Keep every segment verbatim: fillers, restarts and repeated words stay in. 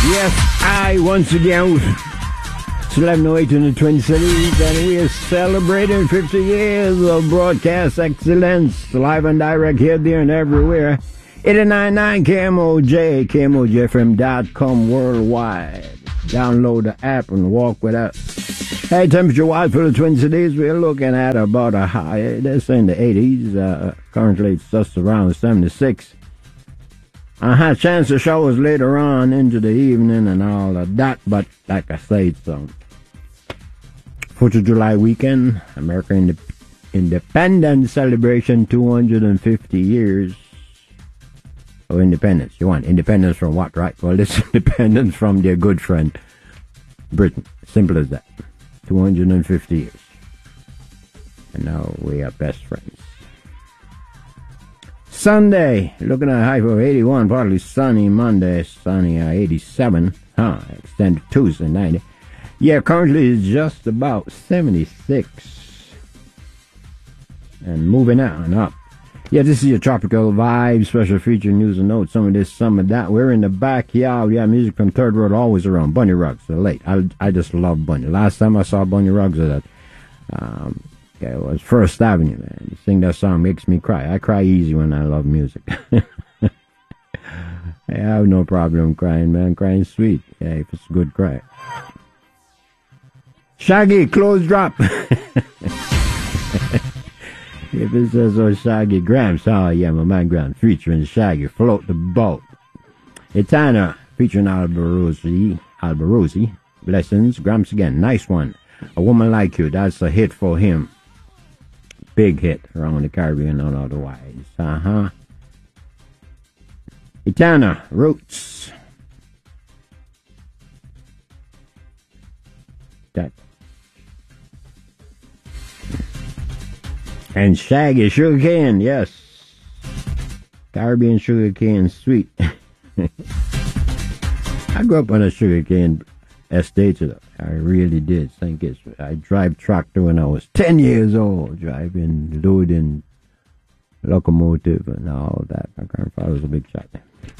Yes, I once again. It's eleven oh eight in the Twin Cities, and we are celebrating fifty years of broadcast excellence, live and direct here, there, and everywhere. eighty-nine point nine K M O J, K M O J F M dot com worldwide. Download the app and walk with us. Hey, temperature-wise for the Twin Cities, we're looking at about a high, that's in the eighties. Uh, currently, it's just around seventy-six. I had a chance of showers later on into the evening and all of that, but like I said, so fourth of July weekend, American Indep- Independence celebration, two hundred fifty years of independence. You want independence from what, right? Well, it's independence from their good friend, Britain. Simple as that. two hundred fifty years. And now we are best friends. Sunday, looking at a high of eighty-one, partly sunny. Monday, sunny at eighty-seven. Huh, extended Tuesday, ninety. Yeah, currently it's just about seventy-six. And moving on up. Yeah, this is your Tropical Vibe, special feature news and notes. Some of this, some of that. We're in the backyard. Yeah, music from Third World, always around. Bunny Ruggs, the late. I, I just love Bunny. Last time I saw Bunny Ruggs at that, um, it was First Avenue, man. You sing that song makes me cry. I cry easy when I love music. I have no problem crying, man. Crying sweet. Yeah, if it's a good cry. Shaggy, clothes drop. If it says oh Shaggy Gramps, oh yeah, my man Grant featuring Shaggy, Float the Boat. Etana featuring Albarosi, Albarosi, Blessings, Gramps again, nice one. A Woman Like You, that's a hit for him. Big hit around the Caribbean and otherwise. Uh-huh. Etana, Roots. That. And Shaggy, Sugarcane, yes. Caribbean sugarcane sweet. I grew up on a sugarcane estate. I really did. Think it's, I drive tractor when I was ten years old, driving, loading locomotive and all that. My grandfather was a big shot.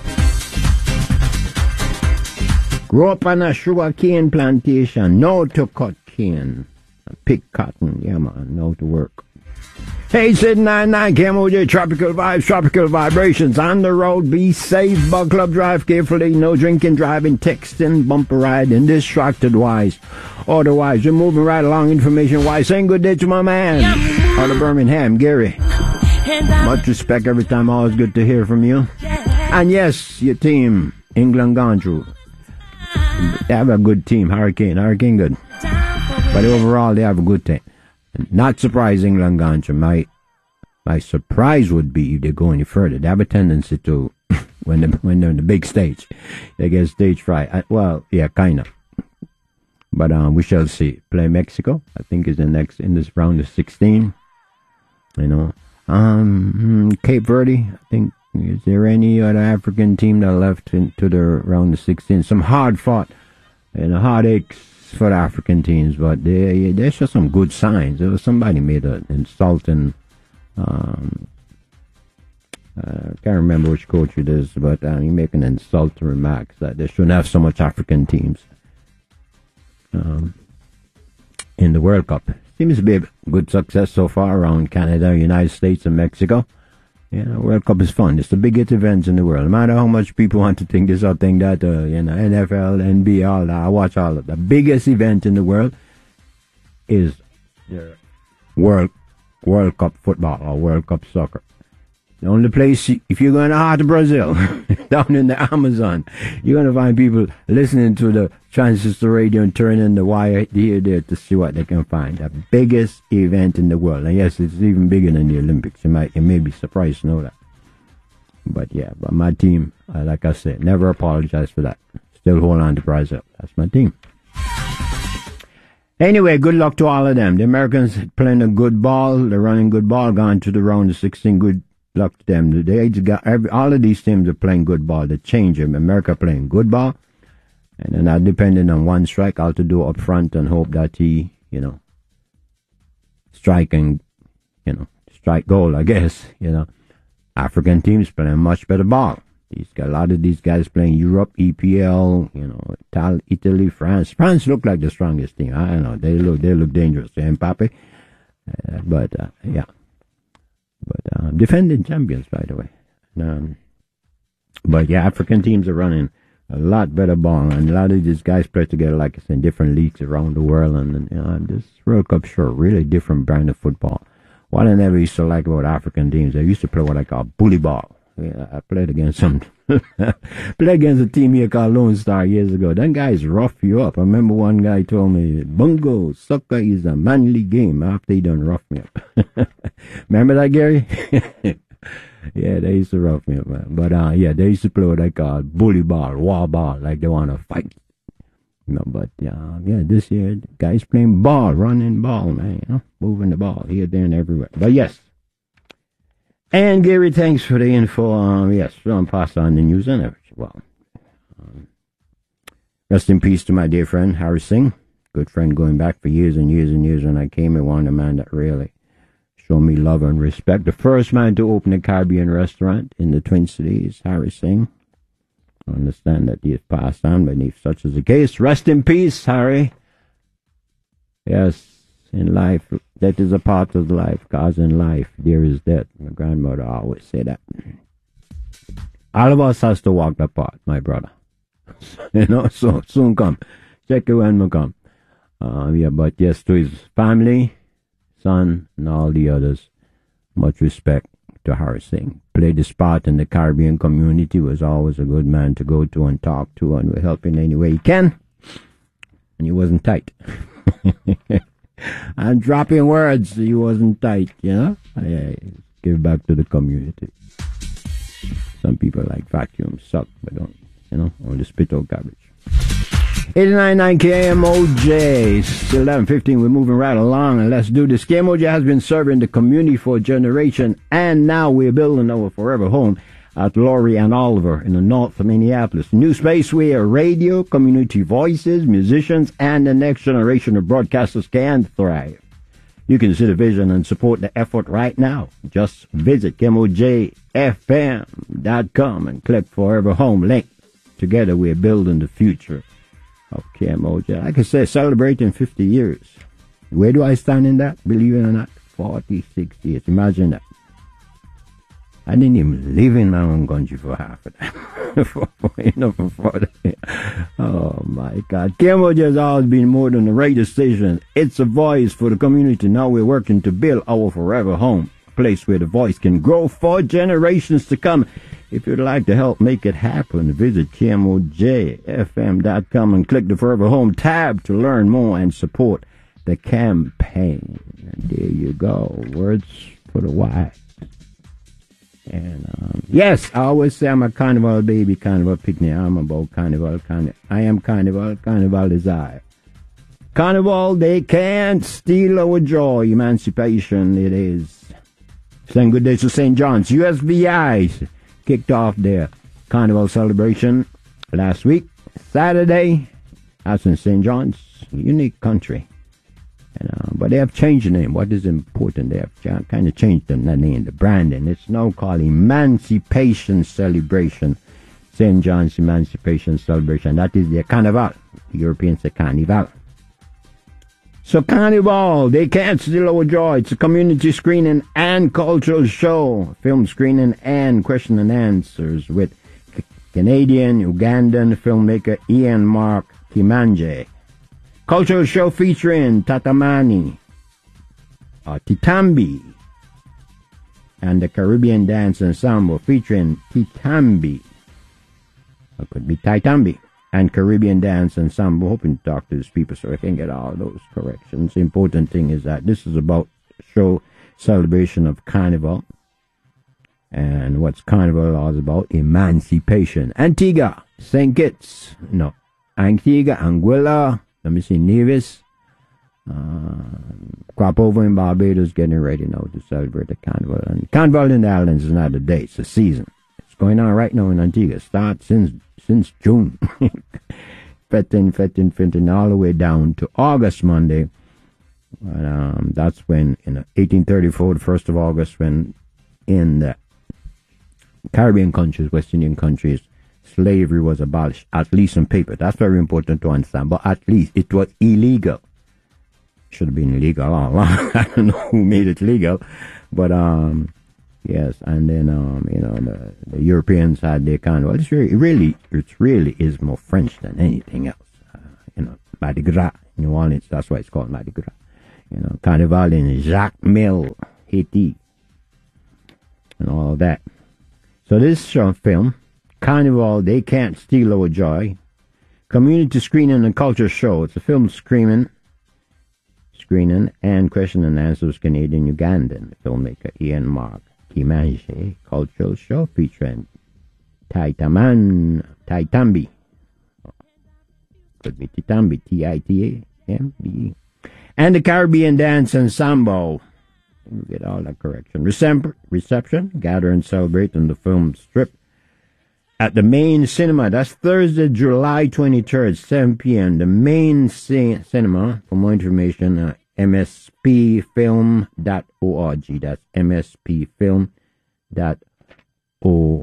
Grew up on a sugarcane plantation, know to cut cane, pick cotton, yeah man, know to work. Hey, eight nine nine K M O J, Tropical Vibes, Tropical Vibrations. On the road, be safe, Bug Club, drive carefully, no drinking, driving, texting, bumper riding, distracted wise. Otherwise, you're moving right along information wise. Saying good day to my man, out of Birmingham, Gary. Much respect every time, always good to hear from you. And yes, your team, England gone through. They have a good team, Hurricane, Hurricane good. But overall, they have a good team. Not surprising, England gone through. My, my surprise would be if they go any further. They have a tendency to, when, they, when they're on the big stage, they get stage fright. I, well, yeah, kind of. But um, we shall see. Play Mexico, I think, is the next in this round of sixteen. You know, um, Cape Verde. I think, is there any other African team that left into the round of sixteen? Some hard fought and heartaches for the African teams, but they, there's just some good signs. There was somebody made an insulting, um, uh, can't remember which coach it is, but um, he made an insulting remarks that they shouldn't have so much African teams um, in the World Cup. Seems to be a good success so far around Canada, United States, and Mexico. Yeah, World Cup is fun. It's the biggest events in the world. No matter how much people want to think this or think that, uh, you know, N F L, N B A, all that, I watch all of it. The biggest event in the world is the World World Cup football or World Cup soccer. The only place, if you're going to heart of Brazil, down in the Amazon, you're going to find people listening to the transistor radio and turning the wire here there to see what they can find. The biggest event in the world. And yes, it's even bigger than the Olympics. You might, you may be surprised to know that. But yeah, but my team, uh, like I said, never apologize for that. Still hold on to Brazil. That's my team. Anyway, good luck to all of them. The Americans playing a good ball. They're running good ball, gone to the round of sixteen. Good luck to them. They got every, all of these teams are playing good ball. They change them. America playing good ball, and they're not depending on one strike. All to do up front and hope that he, you know, strike and, you know, strike goal. I guess, you know, African teams playing much better ball. He's got a lot of these guys playing Europe, E P L, you know, Ital- Italy, France. France look like the strongest team. I don't know. They look they look dangerous. Mbappe. Uh, but, uh, yeah. But uh, defending champions, by the way. Um, but, yeah, African teams are running a lot better ball. And a lot of these guys play together, like I said, in different leagues around the world. And, and you know, this World Cup, sure, really different brand of football. What I never used to like about African teams, they used to play what I call bully ball. Yeah, I played against some, played against a team here called Lone Star years ago. Them guys rough you up. I remember one guy told me, Bungo, soccer is a manly game after he done rough me up. Remember that, Gary? Yeah, they used to rough me up, man. But, uh, yeah, they used to play what they call bully ball, wall ball, like they want to fight. You know, but, uh, yeah, this year, guys playing ball, running ball, man, you know, moving the ball here, there, and everywhere. But, yes. And Gary, thanks for the info. Um, yes, I'll pass on the news and everything. Well, um, rest in peace to my dear friend, Harry Singh. Good friend going back for years and years and years. When I came, I wanted a man that really showed me love and respect. The first man to open a Caribbean restaurant in the Twin Cities, Harry Singh. I understand that he has passed on, but if such is the case, rest in peace, Harry. Yes. In life, that is a part of life, because in life, there is death. My grandmother always said that. All of us has to walk that path, my brother. You know, so soon come. Check it when we come. Uh, yeah, but yes, to his family, son, and all the others, much respect to Harry Singh. Played his part in the Caribbean community, was always a good man to go to and talk to, and will help in any way he can. And he wasn't tight. I'm dropping words. He wasn't tight, you know. I, I give back to the community. Some people like vacuum suck, but don't, you know, only spit out garbage. eighty-nine point nine K M O J. It's eleven fifteen. We're moving right along, and let's do this. K M O J has been serving the community for a generation, and now we're building our forever home at Laurie and Oliver in the north of Minneapolis. New space where radio, community voices, musicians, and the next generation of broadcasters can thrive. You can see the vision and support the effort right now. Just visit K M O J F M dot com and click Forever Home link. Together we're building the future of K M O J. Like I said, celebrating fifty years. Where do I stand in that? Believe it or not, forty-six years. Imagine that. I didn't even live in my own country for half of that. for, for, you know, for, for oh, my God. K M O J has always been more than a radio station. It's a voice for the community. Now we're working to build our forever home, a place where the voice can grow for generations to come. If you'd like to help make it happen, visit K M O J F M dot com and click the Forever Home tab to learn more and support the campaign. And there you go. Words for the wise. And, um, yes, I always say I'm a carnival baby, carnival picnic. I'm about carnival, carnival. I am carnival, carnival desire. Carnival, they can't steal our joy. Emancipation, it is. Saying good day to Saint John's. U S V I kicked off their carnival celebration last week. Saturday, that's in Saint John's, unique country. And, uh, but they have changed the name. What is important? They have kind of changed the name, the branding. It's now called Emancipation Celebration. Saint John's Emancipation Celebration. That is their carnival. The Europeans say carnival. So carnival, they can't steal our joy. It's a community screening and cultural show. Film screening and question and answers with Canadian, Ugandan filmmaker Ian Mark Kimanje. Cultural show featuring Tatamani, uh, Titambi, and the Caribbean Dance Ensemble featuring Titambi. It could be Titambi and Caribbean Dance Ensemble. Hoping to talk to these people so I can get all those corrections. The important thing is that this is about show celebration of Carnival. And what's Carnival all about? Emancipation. Antigua, Saint Kitts, no, Antigua, Anguilla, let me see, Nevis, uh, crop over in Barbados, getting ready now to celebrate the Carnival. And Carnival in the islands is not a day, it's a season. It's going on right now in Antigua. Starts since since June. fetting, fetting, fetting, all the way down to August Monday. And, um, that's when, in eighteen thirty-four, the first of August, when in the Caribbean countries, West Indian countries, slavery was abolished, at least on paper. That's very important to understand, but at least it was illegal. Should have been illegal all along. I don't know who made it legal, but um, yes, and then um, you know, the, the Europeans had their kind of, well, it's really, really, it really is more French than anything else. Uh, you know, Mardi Gras, New Orleans, that's why it's called Mardi Gras. You know, Carnival in Jacmel, Haiti, and all of that. So this short film, Carnival, They Can't Steal Our Joy, community screening and culture show. It's a film screening, screening and question and answers Canadian-Ugandan filmmaker Ian Mark Kimanje cultural show featuring Taitaman Taitambi. Could be Titambi, T I T A M B E. And the Caribbean Dance Ensemble. You get all that correction. Recep- reception, gather and celebrate on the film strip at the Main Cinema. That's Thursday, July twenty-third, seven p.m. The Main C- Cinema. For more information, uh, m s p film dot org. That's m s p film dot org.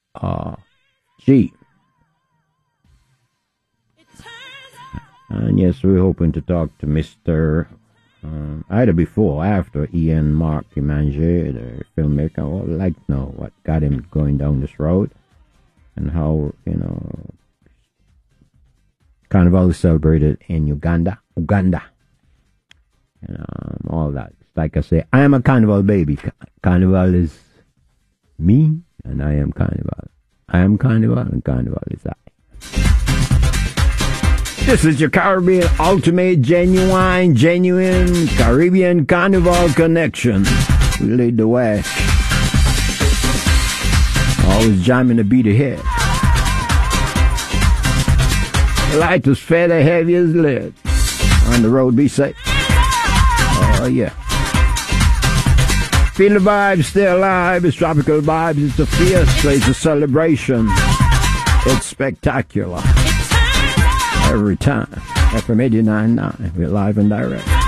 And yes, we're hoping to talk to Mister Um, either before or after Ian Mark Kimanje, the filmmaker. I would like to know what got him going down this road and how, you know, Carnival is celebrated in Uganda. Uganda. And um, all that. Like I say, I am a Carnival baby. Carnival is me, and I am Carnival. I am Carnival, and Carnival is I. This is your Caribbean ultimate, genuine, genuine Caribbean Carnival connection. We lead the way. Always jamming the beat ahead. Light as feather, heavy as lead. On the road, be safe. Oh, yeah. Feel the vibes, stay alive. It's tropical vibes. It's a fiesta. It's a celebration. It's spectacular. Every time. F M eighty-nine point nine. We're live and direct.